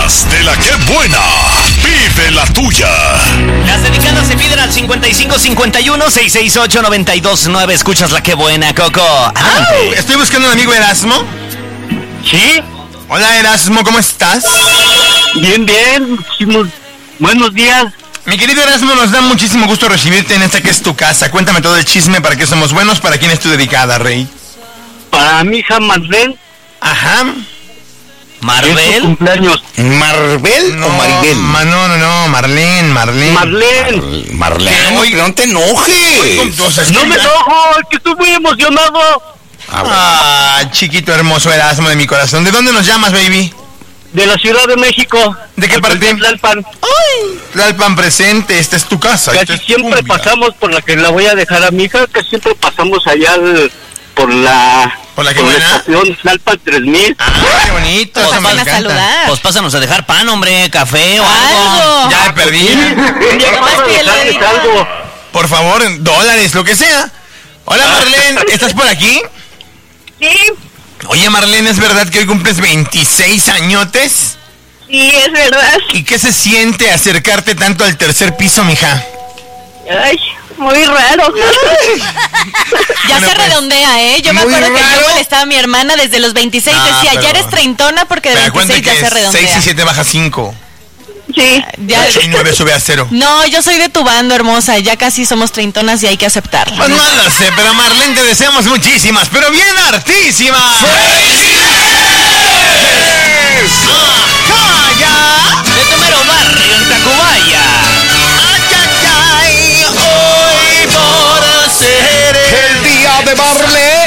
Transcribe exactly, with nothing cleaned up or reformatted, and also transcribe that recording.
más de la que buena. Vive la tuya. Las dedicadas se piden al cincuenta y cinco cincuenta y uno, seiscientos sesenta y ocho, noventa y dos nueve. Escuchas la que buena, Coco. Adelante. Oh, estoy buscando a un amigo Erasmo. ¿Sí? Hola Erasmo, ¿cómo estás? Bien, bien. Buenos días. Mi querido Erasmo, nos da muchísimo gusto recibirte en esta que es tu casa. Cuéntame todo el chisme, para qué somos buenos, para quién es tu dedicada, Rey. Para mi hija Marlene. Ajá. ¿Marbel? Cumpleaños. ¿Marbel No, o Maribel? Ma, no, no, no, Marlene, Marlene. Marlene. Marlene, Oye, no te enojes. O sea, es No que me ya- enojo, es que estoy muy emocionado. Ah, bueno. Ah, chiquito hermoso Erasmo de mi corazón. ¿De dónde nos llamas, baby? De la Ciudad de México. ¿De qué parte? De Tlalpan. Tlalpan presente, esta es tu casa. esta Casi es siempre tu vida. pasamos por la que la voy a dejar a mi hija, que siempre pasamos allá al- por la... ¿Por la que por la buena? estación Tlalpan tres mil. Ah, qué bonito, Pues eso me Van a encanta. saludar. Pues pásanos a dejar pan, hombre, café o algo. Algo. Ya me perdí. Un día Más vamos a que la dejarles vida. algo. Por favor, en dólares, lo que sea. Hola Marlene, ¿estás por aquí? Sí, Oye Marlene, ¿es verdad que hoy cumples veintiséis añotes? sí, es verdad. ¿Y qué se siente acercarte tanto al tercer piso, mija? Ay, muy raro. Ya Bueno, se pues, redondea, ¿eh? Yo me muy acuerdo que raro. yo molestaba a mi hermana desde los veintiséis. Ah, Decía, pero- ya eres treintona porque de Te das cuenta veintiséis que ya se redondea. seis y siete baja cinco. Sí, Ya- ocho y nueve sube a cero. No, yo soy de tu bando, hermosa. Ya casi somos treintonas y hay que aceptarlo. Pues no lo sé, pero Marlene, te deseamos muchísimas, pero bien hartísimas. ¡Calla! De tu mero barrio en Tacubaya. ¡Ay, ay, ay! Hoy por ser El día de Marlene.